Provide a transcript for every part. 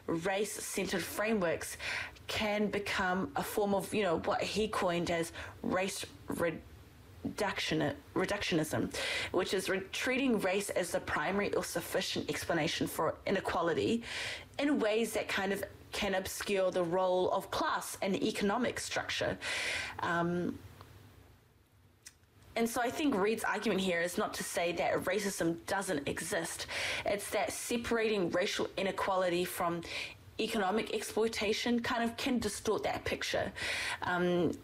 race-centered frameworks can become a form of, what he coined as race reductionism, which is treating race as the primary or sufficient explanation for inequality in ways that kind of can obscure the role of class and economic structure. And so I think Reid's argument here is not to say that racism doesn't exist. It's that separating racial inequality from economic exploitation kind of can distort that picture. And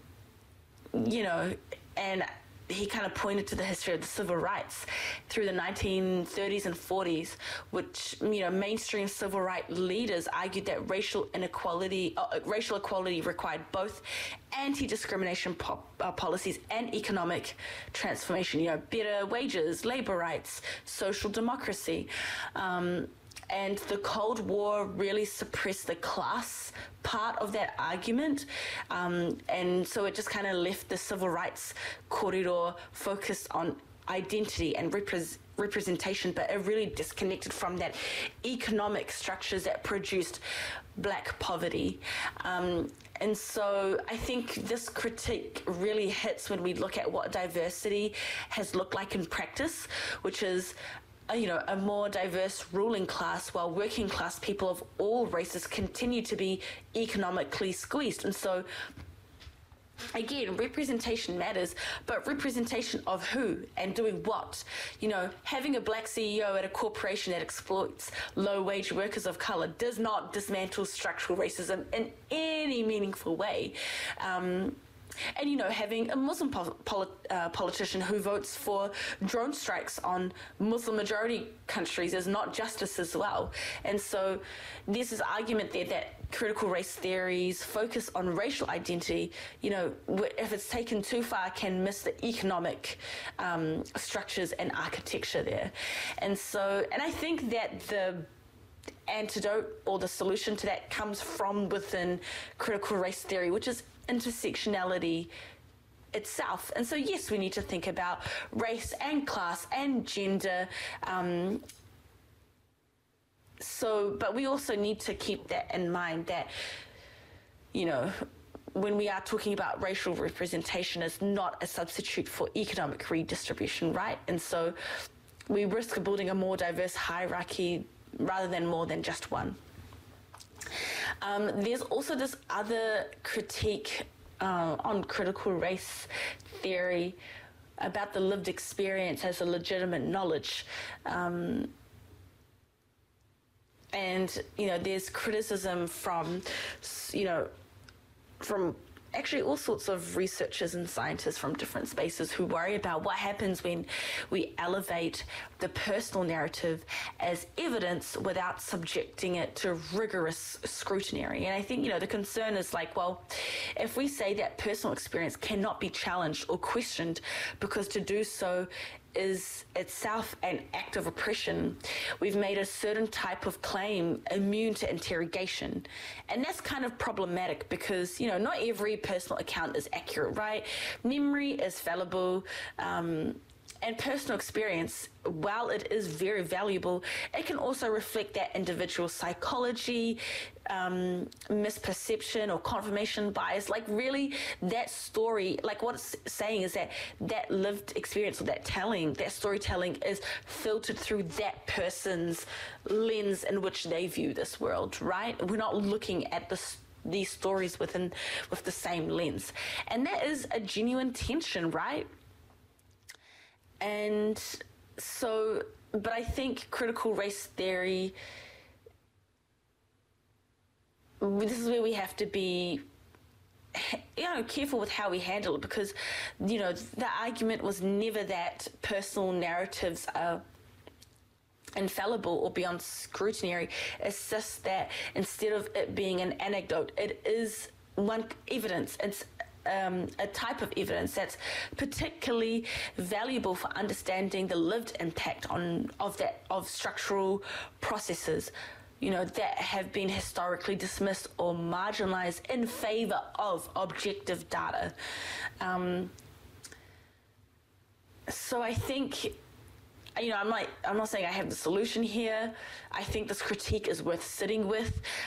he kind of pointed to the history of the civil rights through the 1930s and 40s, which, mainstream civil rights leaders argued that racial equality required both anti-discrimination policies and economic transformation, better wages, labor rights, social democracy. And the Cold War really suppressed the class part of that argument. And so it just kind of left the civil rights corridor focused on identity and representation, but it really disconnected from that economic structures that produced Black poverty. And so I think this critique really hits when we look at what diversity has looked like in practice, which is a more diverse ruling class, while working class people of all races continue to be economically squeezed. And so, again, representation matters, but representation of who and doing what? Having a Black CEO at a corporation that exploits low-wage workers of color does not dismantle structural racism in any meaningful way. And, having a Muslim politician who votes for drone strikes on Muslim-majority countries is not justice as well. And so there's this argument there that critical race theories focus on racial identity, if it's taken too far, can miss the economic structures and architecture there. And I think that the antidote or the solution to that comes from within critical race theory, which is intersectionality itself. And so, yes, we need to think about race and class and gender. But we also need to keep that in mind that, when we are talking about racial representation, is not a substitute for economic redistribution, right? And so we risk building a more diverse hierarchy rather than more than just one. There's also this other critique on critical race theory about the lived experience as a legitimate knowledge. And, there's criticism from actually all sorts of researchers and scientists from different spaces who worry about what happens when we elevate the personal narrative as evidence without subjecting it to rigorous scrutiny. And I think, the concern is if we say that personal experience cannot be challenged or questioned because to do so is itself an act of oppression, we've made a certain type of claim immune to interrogation. And that's kind of problematic because, not every personal account is accurate, right? Memory is fallible, and personal experience, while it is very valuable, it can also reflect that individual psychology, misperception or confirmation bias. Really, that story, what it's saying is that lived experience or that storytelling is filtered through that person's lens in which they view this world, right? We're not looking at these stories with the same lens. And that is a genuine tension, right? And so, but I think critical race theory, this is where we have to be, careful with how we handle it, because, the argument was never that personal narratives are infallible or beyond scrutiny. It's just that instead of it being an anecdote, it is one evidence. It's a type of evidence that's particularly valuable for understanding the lived impact of structural processes, that have been historically dismissed or marginalized in favor of objective data. So I think, I'm not saying I have the solution here. I think this critique is worth sitting with,